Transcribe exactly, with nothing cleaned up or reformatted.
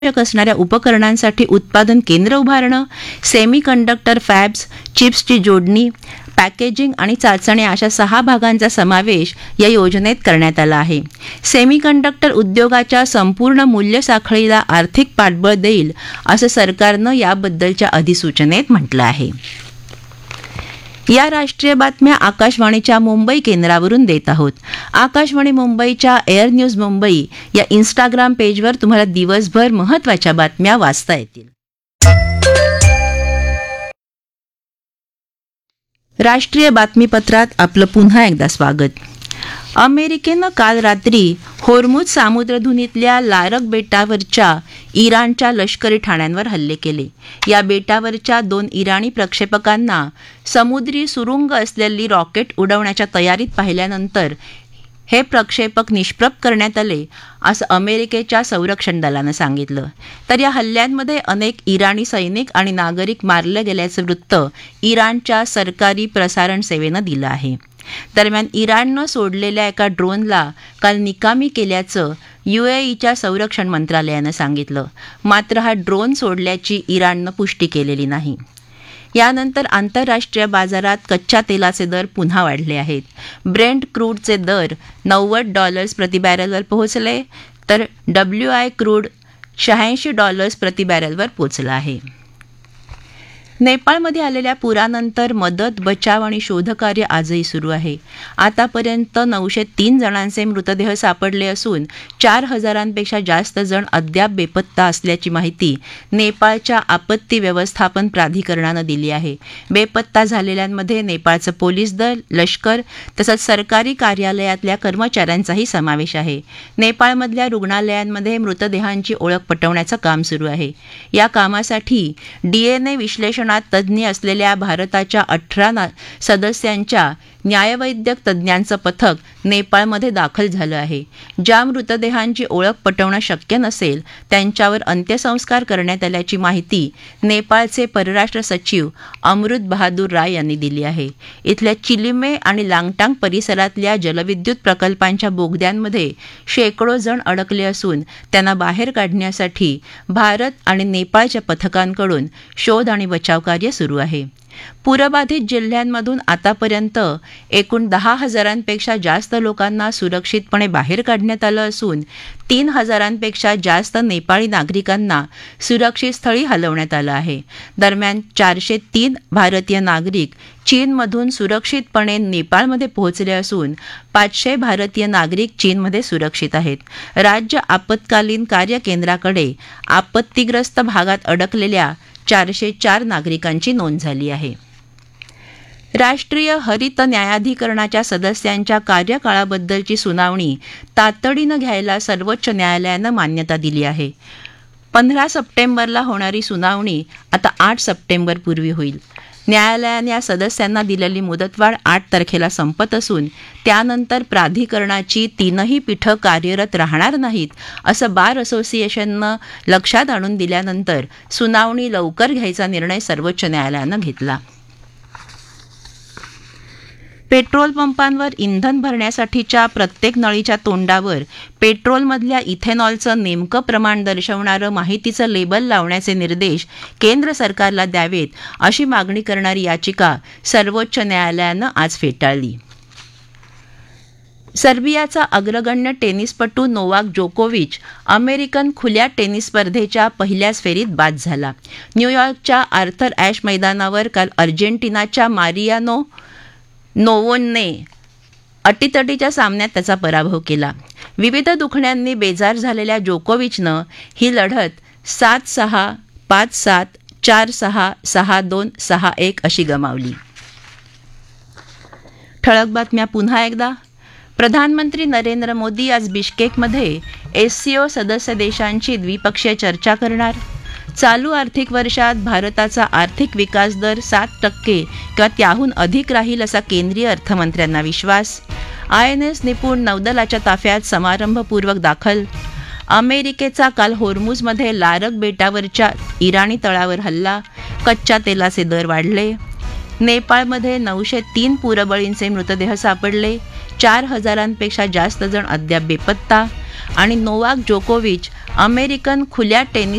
आवश्यक असणाऱ्या उपकरणांसाठी उत्पादन केंद्र उभारणं, सेमी कंडक्टर फॅब्स, चिप्सची जोडणी, पॅकेजिंग आणि चाचण्या अशा सहा भागांचा समावेश या योजनेत करण्यात आला आहे. सेमीकंडक्टर उद्योगाच्या संपूर्ण मूल्य साखळीला आर्थिक पाठबळ देईल असं सरकारनं याबद्दलच्या अधिसूचनेत म्हटलं आहे. या राष्ट्रीय बातम्या आकाशवाणीच्या मुंबई केंद्रावरून देत आहोत. आकाशवाणी मुंबईच्या एअर न्यूज मुंबई या इंस्टाग्राम पेजवर तुम्हाला दिवसभर महत्त्वाच्या बातम्या वाचता येतील. राष्ट्रीय बातमीपत्रात आपलं पुन्हा एकदा स्वागत. अमेरिकेनं काल रात्री होर्मुझ सामुद्रधुनीतल्या लारक बेटावरच्या इराणच्या लष्करी ठाण्यांवर हल्ले केले. या बेटावरच्या दोन इराणी प्रक्षेपकांना समुद्री सुरुंग असलेली रॉकेट उडवण्याच्या तयारीत पाहिल्यानंतर हे प्रक्षेपक निष्प्रभ करण्यात आले असं अमेरिकेच्या संरक्षण दलानं सांगितलं. तर या हल्ल्यांमध्ये अनेक इराणी सैनिक आणि नागरिक मारले गेल्याचं वृत्त इराणच्या सरकारी प्रसारण सेवेनं दिलं आहे. दरम्यान इराणनं सोडलेल्या एका ड्रोनला काल निकामी केल्याचं युएईच्या संरक्षण मंत्रालयानं सांगितलं. मात्र हा ड्रोन सोडल्याची इराणनं पुष्टी केलेली नाही. यानंतर आंतरराष्ट्रीय बाजारात कच्च्या तेलाचे दर पुन्हा वाढले आहेत. ब्रेंट क्रूडचे दर नव्वद डॉलर्स प्रति बॅरलवर पोहोचले, तर डब्ल्यू आय क्रूड शहाऐंशी डॉलर्स प्रति बॅरलवर पोहोचला आहे. नेपाळमध्ये आलेल्या पुरानंतर मदत, बचाव आणि शोधकार्य आजही सुरू आहे. आतापर्यंत नऊशे तीन जणांचे मृतदेह सापडले असून चार हजारांपेक्षा जास्त जण अद्याप बेपत्ता असल्याची माहिती नेपाळच्या आपत्ती व्यवस्थापन प्राधिकरणानं दिली आहे. बेपत्ता झालेल्यांमध्ये नेपाळचं पोलीस दल, लष्कर तसंच सरकारी कार्यालयातल्या कर्मचाऱ्यांचाही समावेश आहे. नेपाळमधल्या रुग्णालयांमध्ये मृतदेहांची ओळख पटवण्याचं काम सुरू आहे. या कामासाठी डीएनए विश्लेषण तज्ज्ञ असलेल्या भारताच्या अठरा सदस्यांच्या न्यायवैद्यक तज्ज्ञांचं पथक नेपाळमध्ये दाखल झालं आहे. ज्या मृतदेहांची ओळख पटवणं शक्य नसेल त्यांच्यावर अंत्यसंस्कार करण्यात आल्याची माहिती नेपाळचे परराष्ट्र सचिव अमृत बहादूर राय यांनी दिली आहे. इथल्या चिलिमे आणि लांगटांग परिसरातल्या जलविद्युत प्रकल्पांच्या बोगद्यांमध्ये शेकडो जण अडकले असून त्यांना बाहेर काढण्यासाठी भारत आणि नेपाळच्या पथकांकडून शोध आणि बचाव कार्य सुरू आहे. पूरबाधित जिल्ह्यांमधून आतापर्यंत एकूण दहा हजारांपेक्षा जास्त लोकांना सुरक्षितपणे बाहेर काढण्यात आलं असून तीन हजारांपेक्षा जास्त नेपाळी नागरिकांना सुरक्षित स्थळी हलवण्यात आलं आहे. दरम्यान चारशे तीन भारतीय नागरिक चीनमधून सुरक्षितपणे नेपाळमध्ये पोहोचले असून पाचशे भारतीय नागरिक चीनमध्ये सुरक्षित आहेत. राज्य आपत्कालीन कार्य केंद्राकडे आपत्तीग्रस्त भागात अडकलेल्या चारशे चार नागरिकांची नोंद झाली आहे. राष्ट्रीय हरित न्यायाधिकरणाच्या सदस्यांच्या कार्यकाळाबद्दलची सुनावणी तातडीनं घ्यायला सर्वोच्च न्यायालयानं मान्यता दिली आहे. पंधरा सप्टेंबरला होणारी सुनावणी आता आठ सप्टेंबर पूर्वी होईल. न्यायालयाने या सदस्यांना दिलेली मुदतवाढ आठ तारखेला संपत असून त्यानंतर प्राधिकरणाची तीनही पीठं कार्यरत राहणार नाहीत असं बार असोसिएशननं लक्षात आणून दिल्यानंतर सुनावणी लवकर घ्यायचा निर्णय सर्वोच्च न्यायालयानं घेतला. पेट्रोल पंपांवर इंधन भरण्यासाठीच्या प्रत्येक नळीच्या तोंडावर पेट्रोलमधल्या इथेनॉलचं नेमकं प्रमाण दर्शवणारं माहितीचं लेबल लावण्याचे निर्देश केंद्र सरकारला द्यावेत अशी मागणी करणारी याचिका सर्वोच्च न्यायालयानं आज फेटाळली. सर्बियाचा अग्रगण्य टेनिसपटू नोवाक जोकोविच अमेरिकन खुल्या टेनिस स्पर्धेच्या पहिल्याच फेरीत बाद झाला. न्यूयॉर्कच्या आर्थर ॲश मैदानावर काल अर्जेंटिनाच्या मारियानो नोवोनने अटीतटीच्या सामन्यात त्याचा पराभव केला. विविध दुखण्यांनी बेजार झालेल्या जोकोविचनं ही लढत सात सहा, पाच सात, चार सहा, सहा दोन, सहा एक अशी गमावली. ठळक बातम्या पुन्हा एकदा. प्रधानमंत्री नरेंद्र मोदी आज बिश्केकमध्ये एससीओ सदस्य देशांची द्विपक्षीय चर्चा करणार. चालू आर्थिक वर्षात भारताचा आर्थिक विकास दर सात टक्के किंवा त्याहून अधिक राहील असा केंद्रीय अर्थमंत्र्यांना विश्वास. आय एन एस निपुण नौदलाच्या ताफ्यात समारंभपूर्वक दाखल. अमेरिकेचा काल होर्मुझमध्ये लारक बेटावरच्या इराणी तळावर हल्ला. कच्च्या तेलाचे दर वाढले. नेपाळमध्ये नऊशे तीन पूरबळींचे मृतदेह सापडले. चार हजारांपेक्षा जास्त जण अद्याप बेपत्ता. आणि नोवाक जोकोविच अमेरिकन खुल्या टेनिस